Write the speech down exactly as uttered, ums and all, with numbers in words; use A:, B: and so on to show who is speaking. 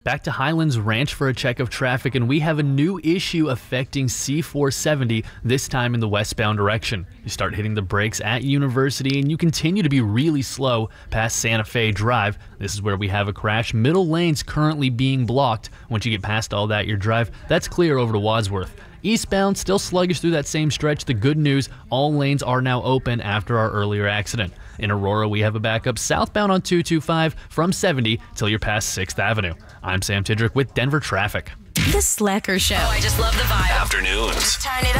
A: Back to Highlands Ranch for a check of traffic, and we have a new issue affecting C four seventy, this time in the westbound direction. You start hitting the brakes at University, and you continue to be really slow past Santa Fe Drive. This is where we have a crash. Middle lane's currently being blocked. Once you get past all that, your drive, that's clear over to Wadsworth. Eastbound, still sluggish through that same stretch. The good news, all lanes are now open after our earlier accident. In Aurora, we have a backup southbound on two twenty-five from seventy till you're past sixth Avenue. I'm Sam Tidrick with Denver Traffic.
B: The Slacker Show.
C: Oh, I just love the vibe.
D: Afternoons.
C: Turn it up.